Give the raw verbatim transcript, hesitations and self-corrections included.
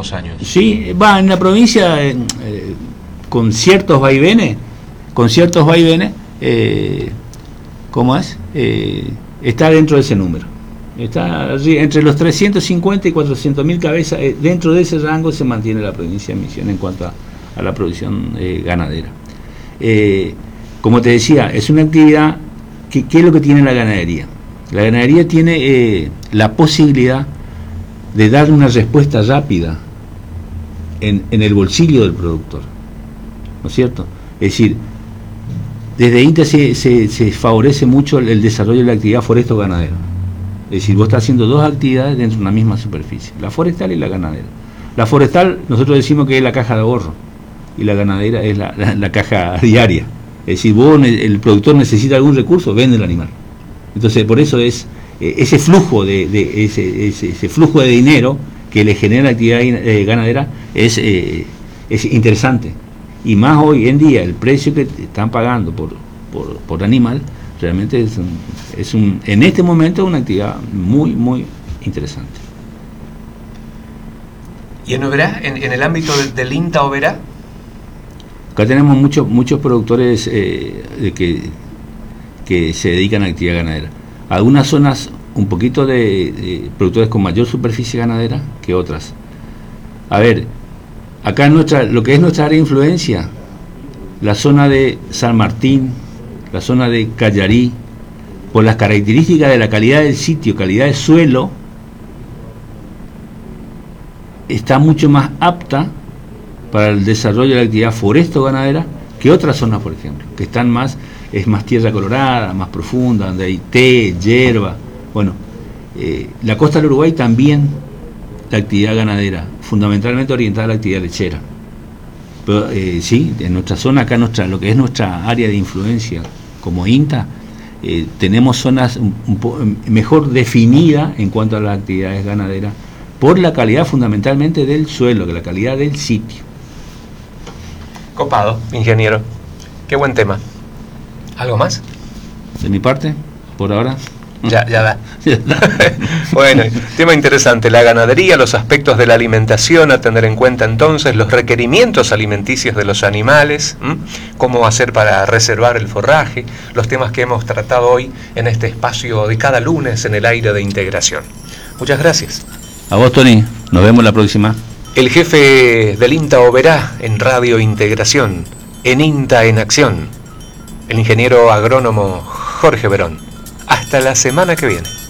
últimos años. Sí, va en la provincia eh, eh, con ciertos vaivenes, con ciertos vaivenes, eh, ¿cómo es? Eh, está dentro de ese número. Está allí, entre los trescientos cincuenta y cuatrocientos mil cabezas, eh, dentro de ese rango se mantiene la provincia de Misiones en cuanto a, a la producción eh, ganadera. Eh, como te decía, es una actividad que, ¿qué es lo que tiene la ganadería? La ganadería tiene eh, la posibilidad de dar una respuesta rápida en, en el bolsillo del productor, ¿no es cierto? Es decir, desde INTA se, se, se favorece mucho el, el desarrollo de la actividad foresto-ganadera. Es decir, vos estás haciendo dos actividades dentro de una misma superficie, la forestal y la ganadera. La forestal, nosotros decimos que es la caja de ahorro, y la ganadera es la, la, la caja diaria. Es decir, vos, el productor necesita algún recurso, vende el animal. Entonces, por eso es eh, ese flujo de, de ese, ese, ese flujo de dinero que le genera la actividad eh, ganadera es, eh, es interesante. Y más hoy en día, el precio que están pagando por, por, por animal, realmente es, un, es un, en este momento una actividad muy, muy interesante. ¿Y en Oberá, en, en el ámbito del, del INTA Oberá? Acá tenemos muchos muchos productores eh, que, que se dedican a la actividad ganadera. Algunas zonas un poquito de, de productores con mayor superficie ganadera que otras. A ver, acá en nuestra, lo que es nuestra área de influencia, la zona de San Martín, la zona de Callarí, por las características de la calidad del sitio, calidad de suelo, está mucho más apta para el desarrollo de la actividad foresto-ganadera que otras zonas, por ejemplo, que están más, es más tierra colorada, más profunda, donde hay té, hierba. Bueno, eh, la costa del Uruguay también, la actividad ganadera, fundamentalmente orientada a la actividad lechera. Pero eh, sí, en nuestra zona, acá nuestra, lo que es nuestra área de influencia como INTA, eh, tenemos zonas un, un po mejor definidas en cuanto a las actividades ganaderas, por la calidad fundamentalmente del suelo, de la calidad del sitio. Copado, ingeniero. Qué buen tema. ¿Algo más? De mi parte, por ahora. Ya, ya da. Bueno, tema interesante, la ganadería, los aspectos de la alimentación, a tener en cuenta entonces, los requerimientos alimenticios de los animales, ¿m? Cómo hacer para reservar el forraje, los temas que hemos tratado hoy en este espacio de cada lunes en el aire de integración. Muchas gracias. A vos, Tony, nos vemos la próxima. El jefe del INTA Oberá en Radio Integración, en INTA en Acción, el ingeniero agrónomo Jorge Verón. Hasta la semana que viene.